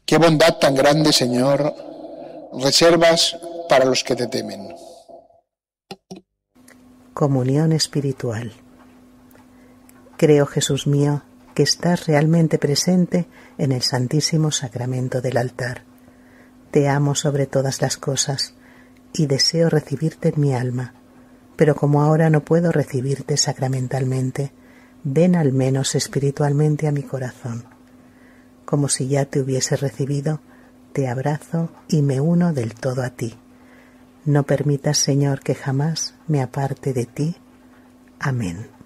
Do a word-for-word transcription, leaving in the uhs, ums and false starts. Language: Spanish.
Qué bondad tan grande, Señor, reservas para los que te temen. Comunión espiritual. Creo, Jesús mío, que estás realmente presente en el Santísimo Sacramento del altar. Te amo sobre todas las cosas y deseo recibirte en mi alma, pero como ahora no puedo recibirte sacramentalmente, ven al menos espiritualmente a mi corazón. Como si ya te hubiese recibido, te abrazo y me uno del todo a ti. No permitas, Señor, que jamás me aparte de ti. Amén.